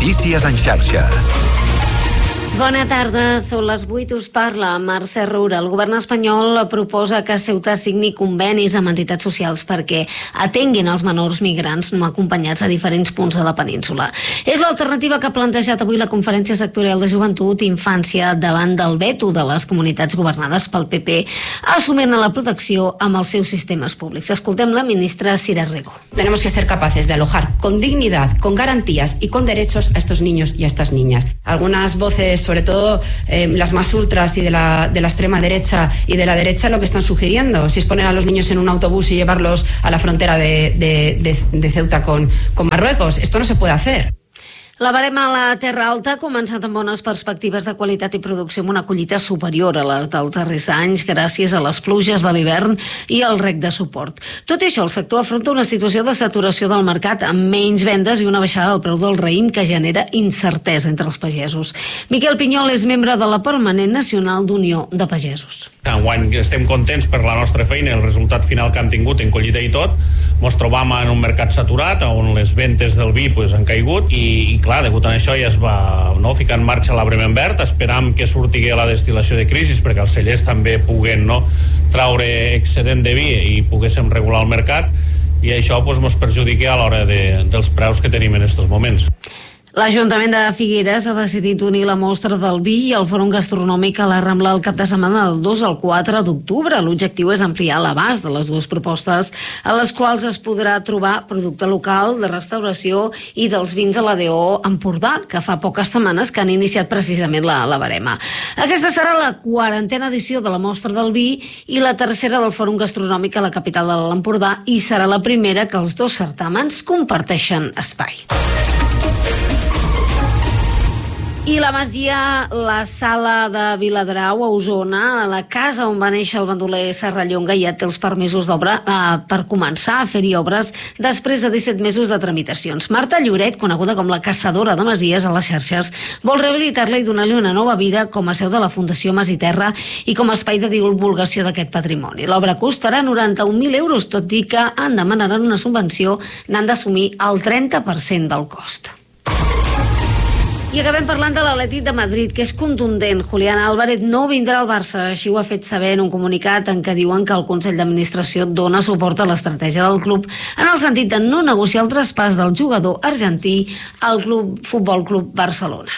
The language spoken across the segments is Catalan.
Notícies en xarxa. Bona tarda, són les 8, us parla Mercè Roura. El govern espanyol proposa que Ceuta signi convenis amb entitats socials perquè atenguin els menors migrants no acompanyats a diferents punts de la península. És l'alternativa que ha plantejat avui la Conferència Sectorial de Joventut i Infància davant del veto de les comunitats governades pel PP, assumint la protecció amb els seus sistemes públics. Escoltem la ministra Sira Rego. Tenemos que ser capaces de alojar con dignidad, con garantías y con derechos a estos niños y a estas niñas. Algunas voces, sobre todo las más ultras y de la extrema derecha y de la derecha, lo que están sugiriendo, si es poner a los niños en un autobús y llevarlos a la frontera de Ceuta con Marruecos. Esto no se puede hacer. La barema a la Terra Alta ha començat amb bones perspectives de qualitat i producció amb una collita superior a les dels darrers anys gràcies a les pluges de l'hivern i al rec de suport. Tot i això, el sector afronta una situació de saturació del mercat amb menys vendes i una baixada del preu del raïm que genera incertesa entre els pagesos. Miquel Pinyol és membre de la Permanent Nacional d'Unió de Pagesos. Enguany estem contents per la nostra feina, el resultat final que hem tingut en collita i tot. Ens trobam en un mercat saturat on les ventes del vi han caigut i clar, degut a això ja es va ficar en marxa l'arbre verd. Esperam que surti la destil·lació de crisi perquè els cellers també puguen traure excedent de vi i poguéssim regular el mercat i això ens perjudica a l'hora dels preus que tenim en aquests moments. L'Ajuntament de Figueres ha decidit unir la mostra del vi i el fòrum gastronòmic a la Rambla el cap de setmana del 2 al 4 d'octubre. L'objectiu és ampliar l'abast de les dues propostes, a les quals es podrà trobar producte local, de restauració i dels vins de l'ADO Empordà, que fa poques setmanes que han iniciat precisament la barema. Aquesta serà la 40a edició de la mostra del vi i la tercera del fòrum gastronòmic a la capital de l'Empordà i serà la primera que els dos certàmens comparteixen espai. I la Masia, la Sala de Viladrau, a Osona, la casa on va néixer el bandoler Serrallonga, ja té els permisos d'obra per començar a fer-hi obres després de 17 mesos de tramitacions. Marta Lloret, coneguda com la caçadora de masies a les xarxes, vol rehabilitar-la i donar-li una nova vida com a seu de la Fundació Mas i Terra i com a espai de divulgació d'aquest patrimoni. L'obra costarà 91.000 euros, tot i que en demanaran una subvenció, n'han d'assumir el 30% del cost. I acabem parlant de l'Atlètic de Madrid, que és contundent. Julián Álvarez no vindrà al Barça, així ho ha fet saber en un comunicat en què diuen que el Consell d'Administració dona suport a l'estratègia del club en el sentit de no negociar el traspàs del jugador argentí al Futbol Club Barcelona.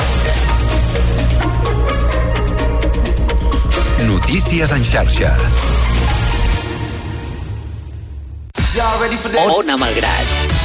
Notícies en xarxa. Ona Malgrat.